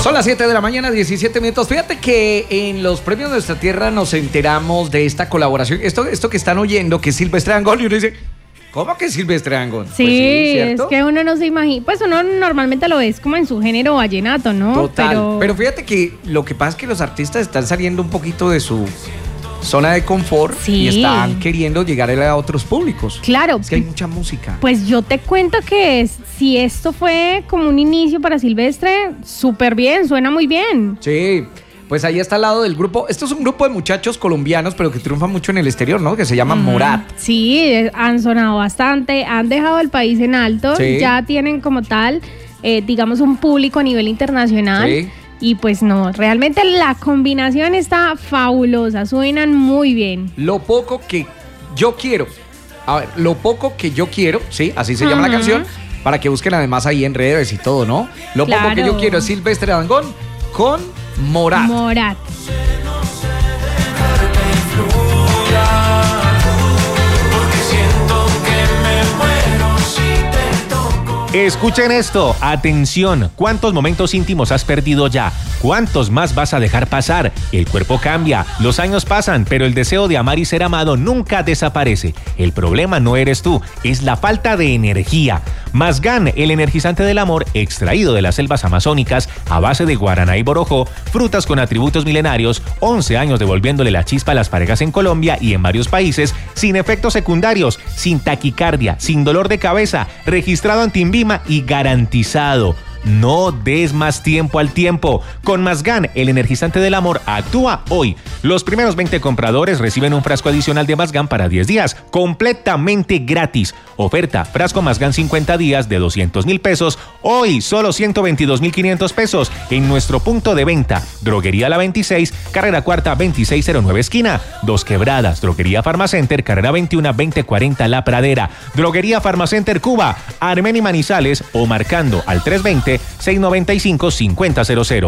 Son las 7 de la mañana, 17 minutos. Fíjate que en los premios de Nuestra Tierra nos enteramos de esta colaboración. Esto que están oyendo, que es Silvestre Dangond, y uno dice, ¿cómo que Silvestre Dangond? Sí, pues ¿cierto? Es que uno no se imagina, pues uno normalmente lo ves como en su género vallenato, ¿no? Total, pero fíjate que lo que pasa es que los artistas están saliendo un poquito de su zona de confort, sí, y están queriendo llegar a otros públicos. Claro. Es que hay mucha música. Pues yo te cuento que si esto fue como un inicio para Silvestre, súper bien, suena muy bien. Sí, pues ahí está al lado del grupo. Esto es un grupo de muchachos colombianos, pero que triunfan mucho en el exterior, ¿no? Que se llama Morat. Sí, han sonado bastante, han dejado el país en alto, sí, ya tienen como tal, digamos, un público a nivel internacional. Sí. Y pues no, realmente la combinación está fabulosa, suenan muy bien. Lo poco que yo quiero, sí, así se llama la canción, para que busquen además ahí en redes y todo, ¿no? Lo poco que yo quiero es Silvestre Dangond con Morat. Morat. Escuchen esto, atención, ¿cuántos momentos íntimos has perdido ya? ¿Cuántos más vas a dejar pasar? El cuerpo cambia, los años pasan, pero el deseo de amar y ser amado nunca desaparece. El problema no eres tú, es la falta de energía. Mazgán, el energizante del amor, extraído de las selvas amazónicas a base de guaraná y borojó, frutas con atributos milenarios, 11 años devolviéndole la chispa a las parejas en Colombia y en varios países, sin efectos secundarios, sin taquicardia, sin dolor de cabeza, registrado ante INVIMA y garantizado. No des más tiempo al tiempo. Con Mazgán, el energizante del amor, actúa hoy. Los primeros 20 compradores reciben un frasco adicional de Mazgán para 10 días, completamente gratis. Oferta, frasco Mazgán 50 días de 200,000 pesos, hoy solo 122,500 pesos en nuestro punto de venta. Droguería La 26, carrera cuarta 2609 esquina. Dos Quebradas, Droguería Farmacenter, carrera 21 2040 La Pradera. Droguería Farmacenter Cuba, Armenia y Manizales o marcando al 320-695-5000.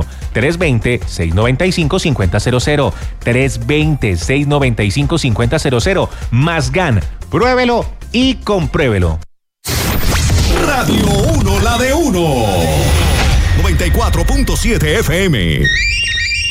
320-695-5000. 320-695-5000. Mazgán, pruébelo y compruébelo. Radio 1, la de 1. 94.7 FM.